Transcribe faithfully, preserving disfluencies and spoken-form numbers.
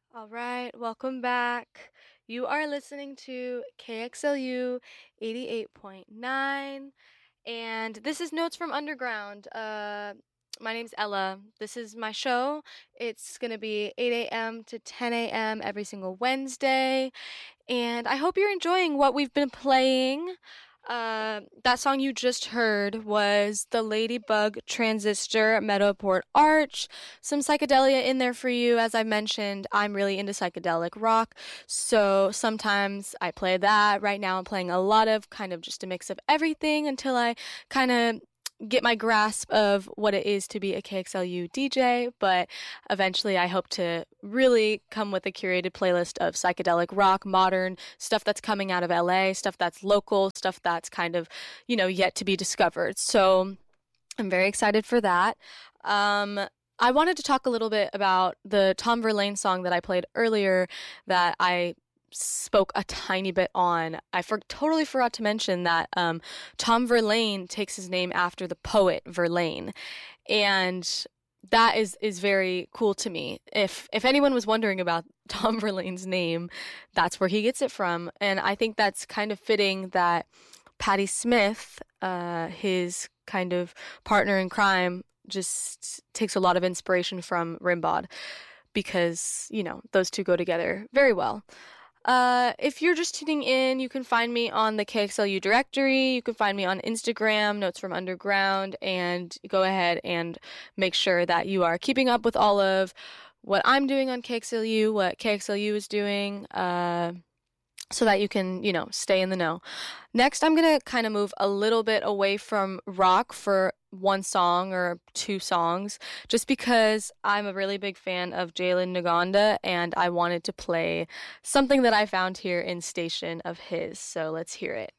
All right, welcome back. You are listening to K X L U eighty-eight point nine, and this is Notes from Underground. Uh, my name's Ella. This is my show. It's going to be eight a m to ten a m every single Wednesday, and I hope you're enjoying what we've been playing. Uh, that song you just heard was the Ladybug Transistor Meadowport Arch. Some psychedelia in there for you. As I mentioned, I'm really into psychedelic rock, so sometimes I play that. Right now, I'm playing a lot of kind of just a mix of everything until I kind of get my grasp of what it is to be a K X L U D J, but eventually I hope to really come with a curated playlist of psychedelic rock, modern stuff that's coming out of L A, stuff that's local, stuff that's kind of, you know, yet to be discovered. So I'm very excited for that. Um, I wanted to talk a little bit about the Tom Verlaine song that I played earlier that I spoke a tiny bit on. I for- totally forgot to mention that um, Tom Verlaine takes his name after the poet Verlaine, and that is is very cool to me. If if anyone was wondering about Tom Verlaine's name, that's where he gets it from, and I think that's kind of fitting that Patti Smith, uh, his kind of partner in crime, just takes a lot of inspiration from Rimbaud because, you know, those two go together very well. Uh, if you're just tuning in, you can find me on the K X L U directory. You can find me on Instagram, Notes from Underground, and go ahead and make sure that you are keeping up with all of what I'm doing on K X L U, what K X L U is doing, uh, so that you can, you know, stay in the know. Next, I'm going to kind of move a little bit away from rock for one song or two songs, just because I'm a really big fan of Jalen Naganda and I wanted to play something that I found here in Station of his. So let's hear it.